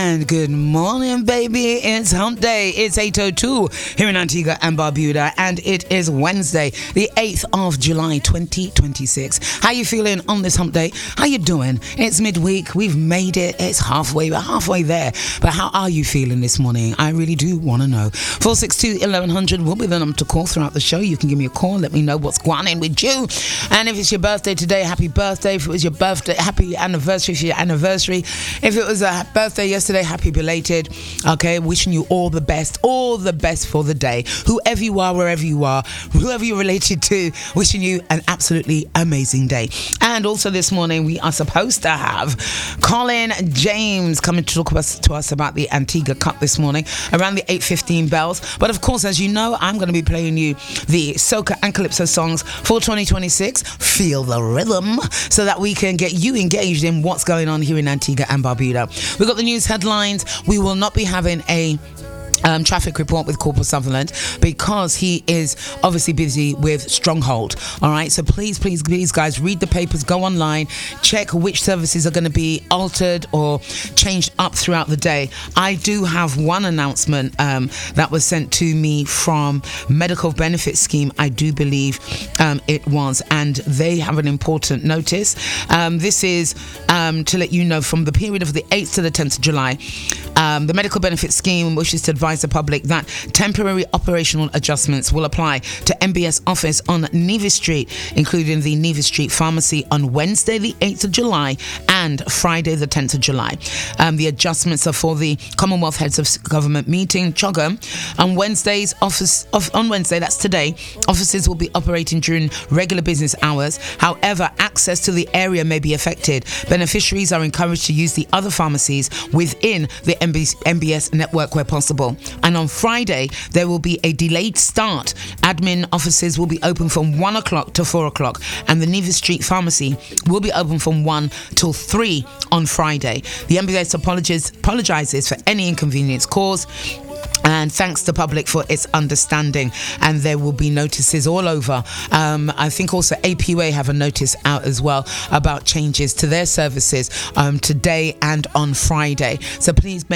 And good morning, baby. It's hump day. It's 8:02 here in Antigua and Barbuda, and it is Wednesday, the 8th of July, 2026. How you feeling on this hump day? How you doing? It's midweek. We've made it. It's halfway. We're halfway there. But how are you feeling this morning? I really do want to know. 462-1100 will be the number to call throughout the show. You can give me a call. Let me know what's going on with you. And if it's your birthday today, happy birthday. If it was your birthday, happy anniversary for your anniversary. If it was a birthday yesterday, happy belated. Okay, wishing you all the best for the day. Whoever you are, wherever you are, whoever you're related to, wishing you an absolutely amazing day. And also this morning we are supposed to have Colin James coming to talk to us about the Antigua Cup this morning around the 8:15 bells. But of course, as you know, I'm going to be playing you the soca and calypso songs for 2026. Feel the rhythm, so that we can get you engaged in what's going on here in Antigua and Barbuda. We've got the news headlines. We will not be having a traffic report with Corporal Sutherland because he is obviously busy with Stronghold. All right, so please guys, read the papers, go online, check which services are going to be altered or changed up throughout the day. I do have one announcement that was sent to me from Medical Benefit Scheme, I do believe it was, and they have an important notice. This is to let you know, from the period of the 8th to the 10th of July, the Medical Benefit Scheme wishes to advise the public that temporary operational adjustments will apply to MBS office on Nevis Street, including the Nevis Street Pharmacy on Wednesday the 8th of July and Friday the 10th of July. The adjustments are for the Commonwealth Heads of Government meeting, CHOGM. On Wednesday, that's today, offices will be operating during regular business hours. However, access to the area may be affected. Beneficiaries are encouraged to use the other pharmacies within the MBS network where possible. And on Friday, there will be a delayed start. Admin offices will be open from 1 o'clock to 4 o'clock, and the Nevis Street Pharmacy will be open from 1 till 3 on Friday. The MBS apologizes for any inconvenience caused and thanks the public for its understanding. And there will be notices all over. I think also APUA have a notice out as well about changes to their services today and on Friday. So please make